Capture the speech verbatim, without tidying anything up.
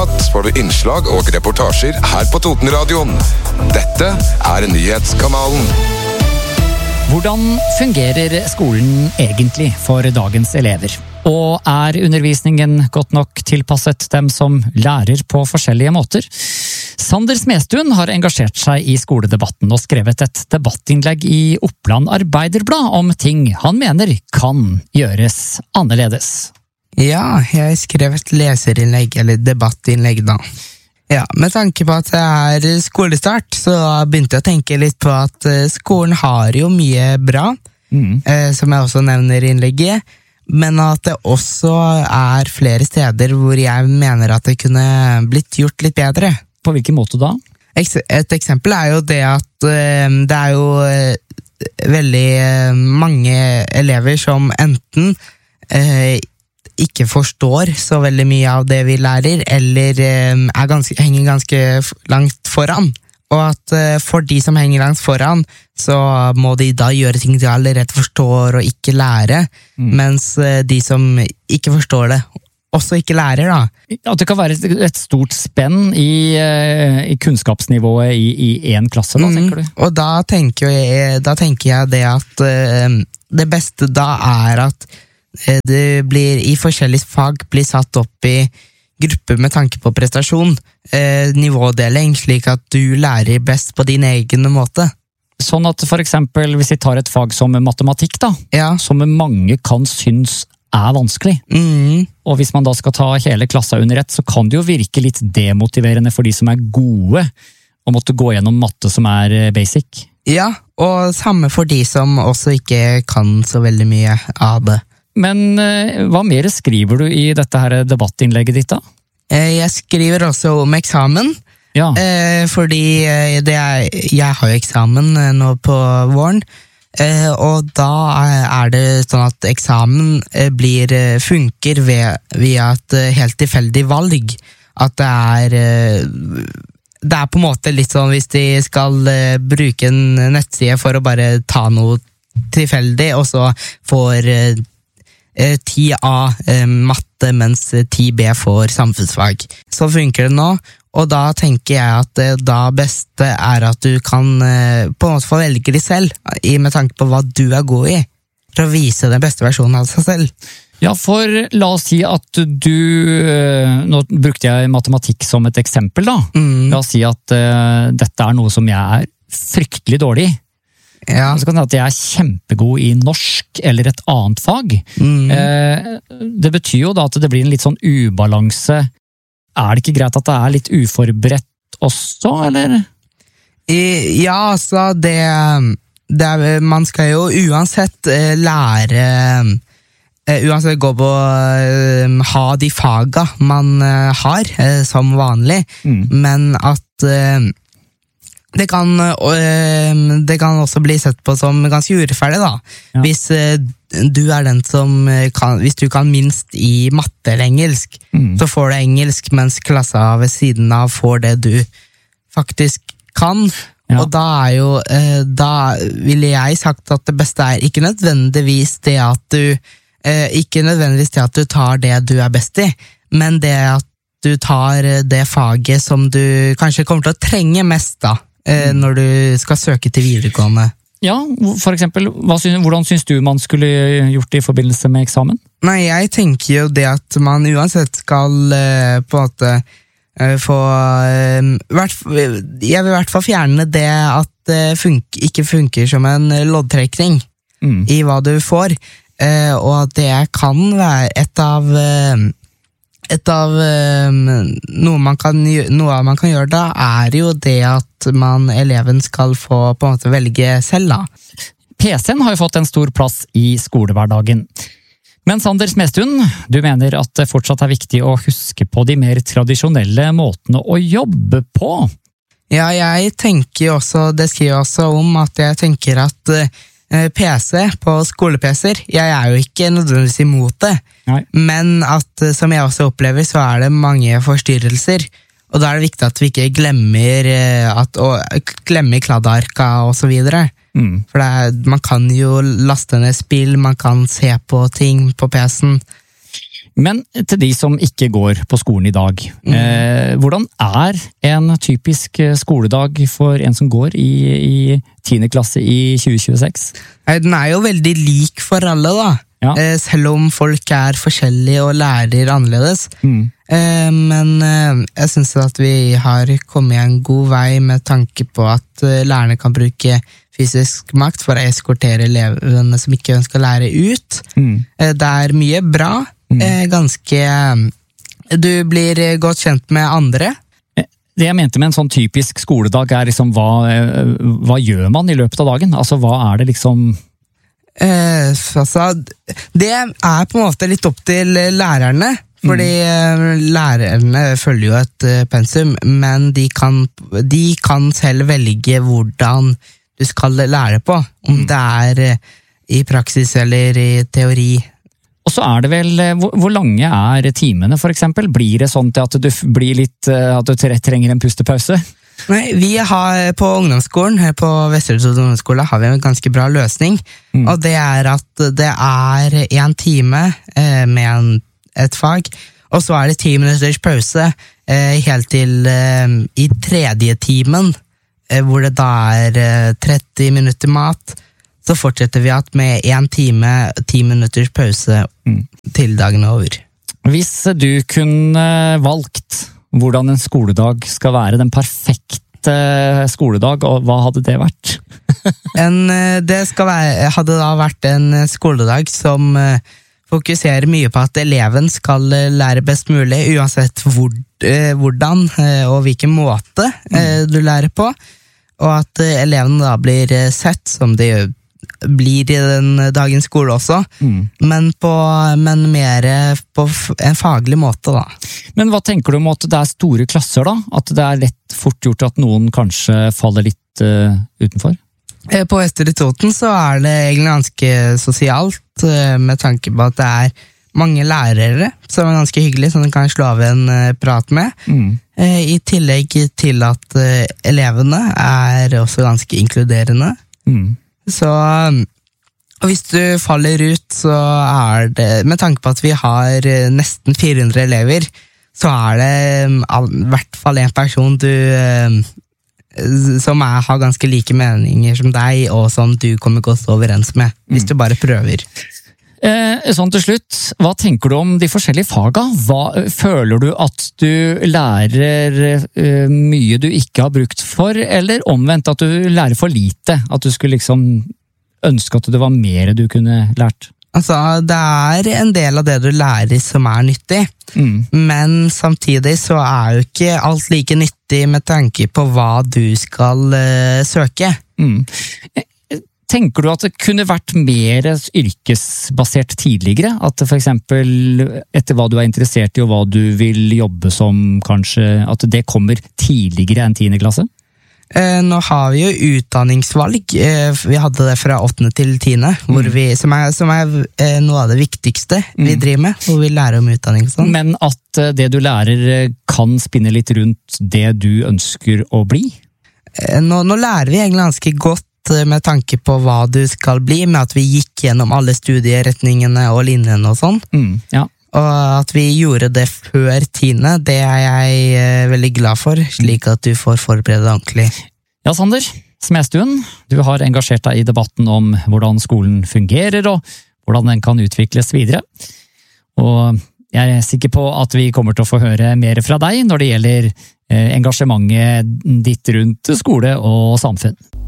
natt får du innslag og reportasjer her på Totenradioen. Dette er nyhetskanalen. Hvordan fungerer skolen egentlig for dagens elever? Og er undervisningen godt nok tilpasset dem som lærer på forskjellige måter? Sander Smestuen har engasjert seg i skoledebatten og skrevet et debattinnlegg i Oppland Arbeiderblad om ting han mener kan gjøres annerledes. Ja, jeg skrev et leserinnlegg, eller debattinnlegg da. Ja, med tanke på at det er skolestart, så begynte jeg å tenke litt på at skolen har jo mye bra, mm. eh, som jeg også nevner i innlegget, men at det også er flere steder hvor jeg mener at det kunne blitt gjort litt bedre. På hvilken måte da? Et eksempel er jo det at eh, det er jo eh, veldig mange elever som enten eh, ikke forstår så veldig mye av det vi lærer, eller eh, er ganske, henger ganske langt foran. Og at eh, for de som henger langt foran, så må de da gjøre ting de allerede forstår og ikke lære, mm. mens eh, de som ikke forstår det, også ikke lærer da. At det kan være et stort spenn i, i kunnskapsnivået i, i en klasse, da, mm. tenker du? Og da tenker jeg, da tenker jeg det at eh, det beste da er at det blir i forskjellige fag blir satt opp i grupper med tanke på prestasjon, eh, nivådeling, slik at du lærer best på din egen måte. Sånn at for eksempel, hvis vi tar et fag som matematikk da, ja. som mange kan synes er vanskelig, mm. og hvis man da skal ta hele klassa under ett, så kan det jo virke litt demotiverende for de som er gode, og måtte gå gjennom matte som er basic. Ja, og samme for de som også ikke kan så veldig mye av det. Men eh, hva mer skriver du i dette her debattinnlegget ditt da? Eh, jeg skriver også om eksamen, ja. eh, fordi det er, jeg har jo eksamen nå på våren, eh, og da er det sånn at eksamen blir, funker ved, via et helt tilfeldig valg. At det er, det er på en måte litt sånn hvis de skal bruke en nettside for å bare ta noe tilfeldig, og så får ti A eh, matte, mens ti B får samfunnsfag. Så funker det nå, og da tenker jeg at det da beste er at du kan eh, på en måte få velge det selv, i med tanke på hva du er god i, for å vise den beste versjonen av seg selv. Ja, for la oss si at du, nå brukte jeg matematikk som et eksempel da, mm. la oss si at uh, dette er noe som jeg er fryktelig dårlig i. Ja. Så kan det at jeg er kjempegod i norsk eller et annet fag. Mm. Eh, det betyr jo da at det blir en litt sånn ubalanse. Er det ikke greit at det er litt uforberedt også, eller? I, ja, altså, det, det er, man skal jo uansett eh, lære, eh, uansett gå på eh, ha de faga man eh, har, eh, som vanlig, mm. men at eh, Det kan, det kan også bli sett på som ganske urettferdig da. Ja. Hvis du er den som kan, hvis du kan minst i matte eller engelsk, mm. så får du engelsk, mens klassa ved siden av får det du faktisk kan. Ja. Og da er jo, da ville jeg sagt at det beste er ikke nødvendigvis det at du, ikke nødvendigvis det at du tar det du er best i, men det at du tar det faget som du kanskje kommer til å trenge mest da, når du skal søke til videregående. Ja, for eksempel, hva synes, hvordan synes du man skulle gjort det i forbindelse med eksamen? Nei, jeg tenker jo det at man uansett skal på en måte få jeg vil i hvert fall fjerne det at det funker, ikke funker som en loddtrekning mm. i hva du får, og at det kan være et av Et av um, noe, man kan, noe man kan gjøre da, er jo det at man, eleven skal få på en måte velge selv da. P C-en har jo fått en stor plass i skolehverdagen. Men Sander Smestuen, du mener at det fortsatt er viktig å huske på de mer tradisjonelle måtene å jobbe på? Ja, jeg tenker også, det skriver jeg også om, at jeg tenker at P C på skole-P C-er, jeg er jo ikke nødvendigvis imot det, Nei. Men at, som jeg også opplever, så er det mange forstyrrelser, og da er det viktig at vi ikke glemmer at, og, glemmer kladdarka og så videre. Mm. For det er, man kan jo laste ned spill, man kan se på ting på P C-en. Men til de som ikke går på skolen i dag, mm. eh, hvordan er en typisk skoledag for en som går i, i tiende klasse i tjue tjueseks? Den er jo veldig lik for alle da. Ja. Eh, selv om folk er forskjellige og lærer annerledes. Mm. Eh, men eh, jeg synes at vi har kommet en god vei med tanke på at eh, lærerne kan bruke fysisk makt for å eskortere elevene som ikke ønsker å lære ut. Mm. Eh, det er mye bra. Mm. Eh, ganske Du blir godt kjent med andre. Det jeg mente med en sånn typisk skoledag er liksom hva, hva gjør man i løpet av dagen? Altså hva er det liksom... Eh, altså, det er på en måte litt opp til lærerne, fordi mm. lærerne følger jo et pensum, men de kan, de kan selv velge hvordan du skal lære på, om mm. det er i praksis eller i teori. Og så er det vel, hvor, hvor lange er timene for eksempel? Blir det sånn til at du blir litt, at du trenger en pustepause? Nei, vi har på ungdomsskolen, her på Vesterøy ungdomsskole, har vi en ganske bra løsning, mm. og det er at det er en time eh, med en, et fag, og så er det ti minutters pause eh, helt til eh, i tredje timen, eh, hvor det da er eh, tretti minutter mat, så fortsetter vi at med en time, ti minutters pause mm. til dagen er over. Hvis du kunne valgt hvordan en skoledag skal være, den perfekte skoledag, og hva hadde det vært? en, det skal være, hadde da vært en skoledag som fokuserer mye på at eleven skal lære best mulig, uansett hvor, hvordan og hvilken måte mm. du lærer på, og at eleven da blir sett som de gjør blir i den dagens skole også, mm. men, på, men mer på en faglig måte da. Men hva tenker du om at det er store klasser da? At det er lett fort gjort at noen kanskje faller litt uh, utenfor? På Vesterøy Toten så er det egentlig ganske sosialt, uh, med tanke på at det er mange lærere som er ganske hyggelige, som du kan slå av en uh, prat med. Mm. Uh, I tillegg til at uh, elevene er også ganske inkluderende. Mm. Så og hvis du faller ut, så er det, med tanke på at vi har nesten fire hundre elever, så er det i hvert fall en person du, som er, har ganske like meninger som deg, og som du kommer godt overens med, hvis du bare prøver. Eh, sånn til slutt, hva tenker du om de forskjellige faga? Hva, føler du at du lærer eh, mye du ikke har brukt for, eller omvendt at du lærer for lite? At du skulle liksom ønske at det var mer du kunne lært? Altså, det er en del av det du lærer som er nyttig, mm. men samtidig så er jo ikke alt like nyttig med tanke på hva du skal uh, søke. Mm. Tenker du at det kunne vært mer yrkesbasert tidligere? At det for eksempel, etter hva du er interessert i og hva du vil jobbe som, kanskje, at det kommer tidligere enn tiende klasse? Eh, nå har vi jo utdanningsvalg. Eh, vi hadde det fra åttende til tiende, hvor vi, som er, som er eh, noe av det viktigste vi driver med, hvor vi lærer om utdanning. Sånn. Men at det du lærer kan spinne litt rundt det du ønsker å bli? Eh, nå, nå lærer vi egentlig ganske godt med tanke på hva du skal bli, med at vi gikk gjennom alle studieretningene og linjene og sånn. Mm, ja. Og at vi gjorde det før tiende, det er jeg eh, veldig glad for, slik at du får forberede deg ordentlig. Ja, Sander Smestuen, du har engasjert deg i debatten om hvordan skolen fungerer, og hvordan den kan utvikles videre. Og jeg er sikker på at vi kommer til å få høre mer fra deg når det gjelder eh, engasjementet ditt rundt skole og samfunn.